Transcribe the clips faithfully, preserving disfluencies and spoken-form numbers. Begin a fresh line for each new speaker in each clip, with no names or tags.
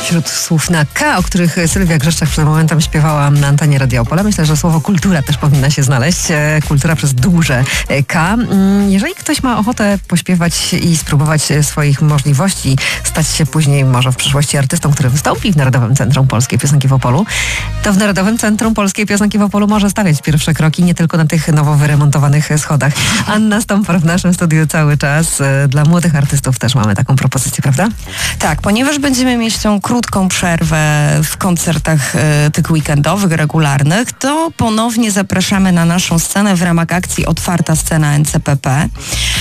Wśród słów na K, o których Sylwia Grzeszczak przed momentem śpiewała na antenie Radia Opole, myślę, że słowo kultura też powinna się znaleźć. Kultura przez duże K. Jeżeli ktoś ma ochotę pośpiewać i spróbować swoich możliwości, stać się później może w przyszłości artystą, który wystąpi w Narodowym Centrum Polskiej Piosenki w Opolu, to w Narodowym Centrum Polskiej Piosenki w Opolu może stawiać pierwsze kroki nie tylko na tych nowo wyremontowanych schodach. Anna Stompar w naszym studiu cały czas. Dla młodych artystów też mamy taką propozycję, prawda?
Tak, ponieważ będziemy mieć tą krótką przerwę w koncertach e, tych weekendowych, regularnych, to ponownie zapraszamy na naszą scenę w ramach akcji Otwarta Scena N C P P.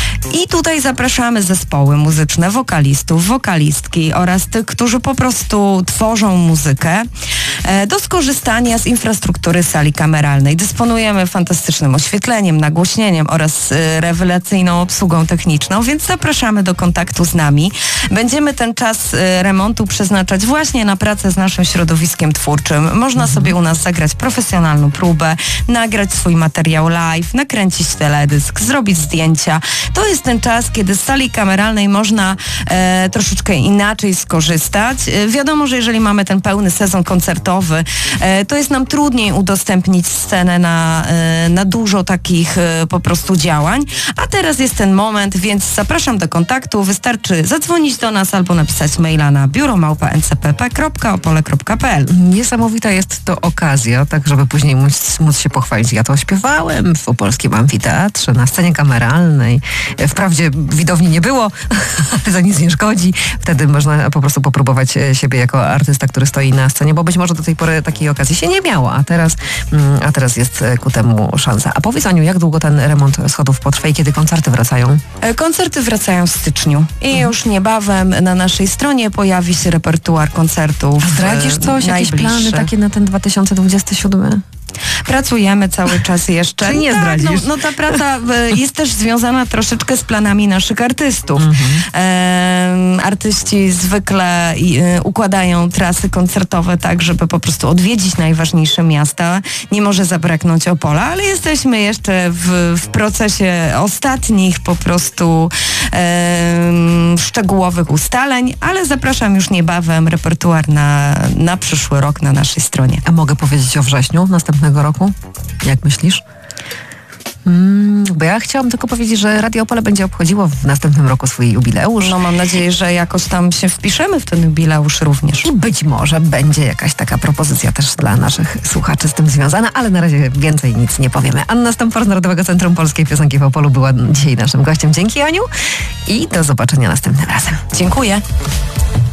I tutaj zapraszamy zespoły muzyczne, wokalistów, wokalistki oraz tych, którzy po prostu tworzą muzykę e, do skorzystania z infrastruktury sali kameralnej. Dysponujemy fantastycznym oświetleniem, nagłośnieniem oraz e, rewelacyjną obsługą techniczną, więc zapraszamy do kontaktu z nami. Będziemy ten czas e, remontu przeznaczać właśnie na pracę z naszym środowiskiem twórczym. Można sobie u nas zagrać profesjonalną próbę, nagrać swój materiał live, nakręcić teledysk, zrobić zdjęcia. To jest ten czas, kiedy z sali kameralnej można e, troszeczkę inaczej skorzystać. E, wiadomo, że jeżeli mamy ten pełny sezon koncertowy, e, to jest nam trudniej udostępnić scenę na, e, na dużo takich e, po prostu działań. A teraz jest ten moment, więc zapraszam do kontaktu. Wystarczy zadzwonić do nas albo napisać maila na biuro małpa n c p p kropka opole kropka p l.
Niesamowita jest to okazja, tak żeby później móc, móc się pochwalić. Ja to śpiewałem w Opolskim Amfiteatrze, na scenie kameralnej. Wprawdzie widowni nie było, ale za nic nie szkodzi. Wtedy można po prostu popróbować siebie jako artysta, który stoi na scenie, bo być może do tej pory takiej okazji się nie miało, a teraz, a teraz jest ku temu szansa. A powiedz, Aniu, jak długo ten remont schodów potrwa i kiedy koncerty wracają?
Koncerty wracają w styczniu i mhm. już niebawem na naszej stronie pojawi się repertuar koncertów.
A zdradzisz coś, jakieś plany takie na ten dwa tysiące dwudziesty siódmy?
Pracujemy cały czas jeszcze.
Czy nie
tak,
zdradzisz?
No, no ta praca jest też związana troszeczkę z planami naszych artystów. Mm-hmm. E, artyści zwykle e, układają trasy koncertowe tak, żeby po prostu odwiedzić najważniejsze miasta. Nie może zabraknąć Opola, ale jesteśmy jeszcze w, w procesie ostatnich po prostu e, szczegółowych ustaleń, ale zapraszam już niebawem repertuar na, na przyszły rok na naszej stronie.
A mogę powiedzieć o wrześniu następnego roku? Jak myślisz? Hmm, bo ja chciałam tylko powiedzieć, że Radio Opole będzie obchodziło w następnym roku swój jubileusz.
No mam nadzieję, że jakoś tam się wpiszemy w ten jubileusz również.
I być może będzie jakaś taka propozycja też dla naszych słuchaczy z tym związana, ale na razie więcej nic nie powiemy. Anna Stompar z Narodowego Centrum Polskiej Piosenki w Opolu była dzisiaj naszym gościem. Dzięki, Aniu, i do zobaczenia następnym razem.
Dziękuję.